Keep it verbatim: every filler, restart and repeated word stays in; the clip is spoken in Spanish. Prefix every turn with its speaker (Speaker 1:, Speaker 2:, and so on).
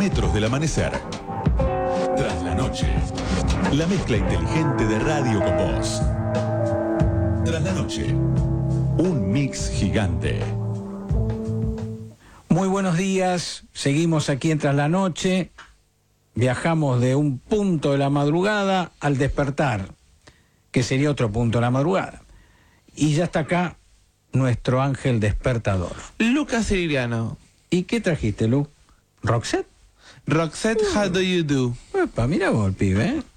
Speaker 1: metros del amanecer. Tras la noche. La mezcla inteligente de radio con vos. Tras la noche. Un mix gigante.
Speaker 2: Muy buenos días. Seguimos aquí en Tras la Noche. Viajamos de un punto de la madrugada al despertar, que sería otro punto de la madrugada. Y ya está acá nuestro ángel despertador.
Speaker 3: Lucas Siriano.
Speaker 2: ¿Y qué trajiste, Lu? ¿Roxette?
Speaker 3: Roxette, uh. how do you do?
Speaker 2: Epa, mira vos, el pibe, ¿eh?